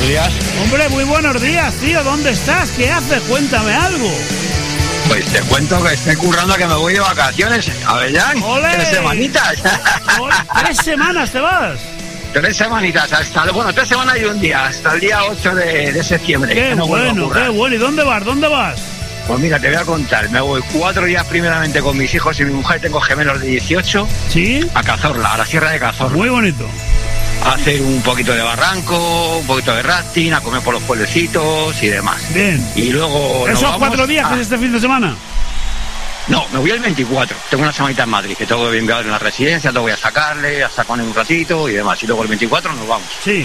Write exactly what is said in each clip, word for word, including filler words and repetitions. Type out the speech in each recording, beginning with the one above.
buenos días. Hombre, muy buenos días, tío. ¿Dónde estás? ¿Qué haces? Cuéntame algo. Pues te cuento que estoy currando, que me voy de vacaciones, Avellán. ¡Olé! Tres semanitas. ¡Olé! ¿Tres semanas te vas? Tres semanitas, hasta, bueno, tres semanas y un día, hasta el día ocho de, de septiembre. ¡Qué no bueno, qué bueno! ¿Y dónde vas? ¿Dónde vas? Pues mira, te voy a contar. Me voy cuatro días primeramente con mis hijos y mi mujer, tengo gemelos de dieciocho. ¿Sí? A Cazorla, a la Sierra de Cazorla. Muy bonito. A hacer un poquito de barranco, un poquito de rafting, a comer por los pueblecitos y demás. Bien. Y luego... ¿Esos cuatro días a... que es este fin de semana? No, me voy el veinticuatro. Tengo una semanita en Madrid, que tengo que enviar en la residencia, te voy a sacarle, a sacarle un ratito y demás. Y luego el veinticuatro nos vamos. Sí.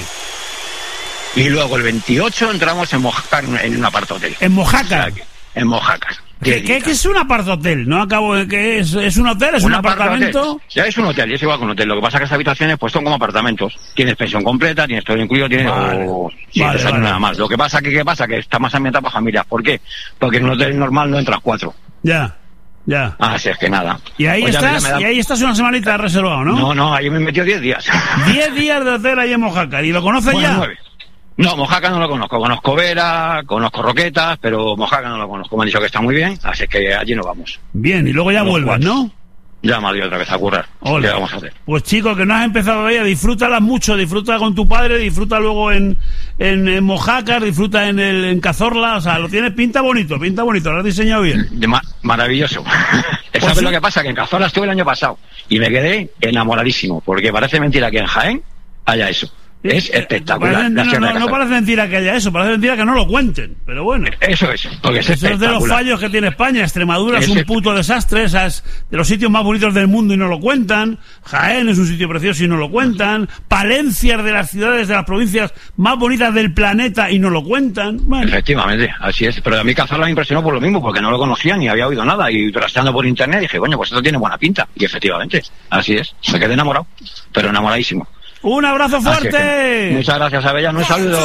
Y luego el veintiocho entramos en Mojácar, en un apartohotel. ¿En Mojácar? O sea, en Mojácar. ¿Qué, ¿Qué, ¿Qué es un apartohotel? No acabo de... ¿Qué es? ¿Es un hotel? ¿Es un, un apartamento? Ya es un hotel, es igual que un hotel. Lo que pasa es que estas habitaciones pues son como apartamentos. Tienes pensión completa, tienes todo incluido, tienes... Vale. O, sí, vale, vale. Nada más. Lo que pasa que, ¿qué pasa? Que está más ambientado para familias. ¿Por qué? Porque en un hotel normal no entras cuatro. Ya. Ya. Ah, sí, es que nada. Y ahí pues estás, da... y ahí estás una semanita reservado, ¿no? No, no, ahí me he metido diez días. Diez días de hotel ahí en Mojácar. ¿Y lo conoces bueno, ya? Nueve. No, Mojácar no lo conozco. Conozco Vera, conozco Roquetas, pero Mojácar no lo conozco. Me han dicho que está muy bien, así que allí nos vamos. Bien, y luego ya vuelves, ¿no? Ya me ha ido otra vez a currar. Hola. ¿Qué vamos a hacer? Pues chico, que no has empezado todavía, disfrútala mucho, disfruta con tu padre, disfruta luego en, en, en Mojácar, disfruta en el en Cazorla, o sea, lo tienes, pinta bonito, pinta bonito, lo has diseñado bien. Ma- maravilloso. Pues ¿Sabes sí. lo que pasa? Que en Cazorla estuve el año pasado y me quedé enamoradísimo, porque parece mentira que en Jaén haya eso. Es espectacular. Parece, no, no, no parece mentira que haya eso, parece mentira que no lo cuenten, pero bueno. Eso es, porque es eso es de los fallos que tiene España. Extremadura es, es un puto desastre, es de los sitios más bonitos del mundo y no lo cuentan. Jaén es un sitio precioso y no lo cuentan. Palencia es de las ciudades, de las provincias más bonitas del planeta y no lo cuentan. Bueno. Efectivamente, así es. Pero a mí Cazorla me impresionó por lo mismo, porque no lo conocía ni había oído nada. Y trasteando por internet dije, coño, pues esto tiene buena pinta. Y efectivamente, así es. Me quedé enamorado, pero enamoradísimo. ¡Un abrazo fuerte! Muchas gracias, Avellán. Un saludo.